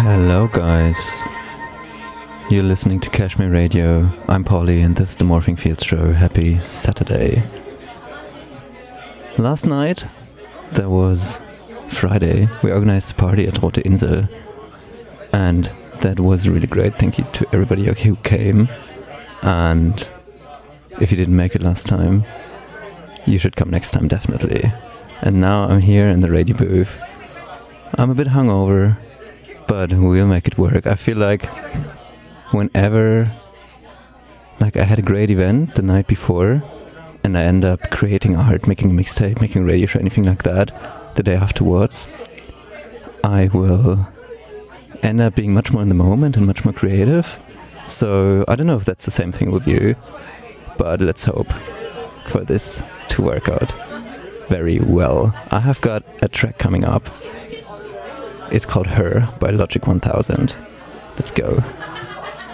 Hello guys, you're listening to Kashmir Radio. I'm Polly and this is the Morphing Fields Show. Happy Saturday. Last night, that was Friday, we organized a party at Rote Insel and that was really great. Thank you to everybody who came, and if you didn't make it last time, you should come next time definitely. And now I'm here in the radio booth. I'm a bit hungover, but we'll make it work. I feel like whenever I had a great event the night before and I end up creating art, making a mixtape, making a radio show, anything like that, the day afterwards, I will end up being much more in the moment and much more creative. So I don't know if that's the same thing with you, but let's hope for this to work out very well. I have got a track coming up. It's called Her by Logic 1000. Let's go.